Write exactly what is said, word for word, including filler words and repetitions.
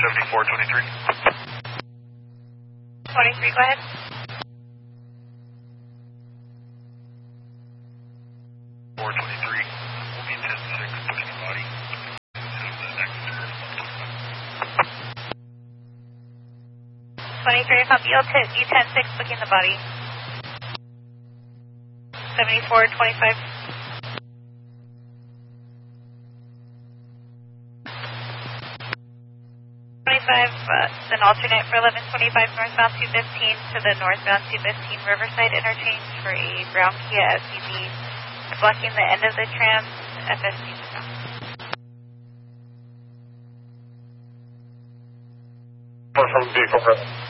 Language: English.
seventy-four twenty-three. twenty-three, go ahead. four twenty-three. We'll be ten six booking the body. And the next twenty-three, copy. You'll be ten six booking the body. seventy-four twenty-five. twenty-five, uh, then alternate for eleven twenty-five northbound two fifteen to the northbound two fifteen Riverside interchange for a brown Kia S U V blocking the end of the tram F S C. From vehicle present.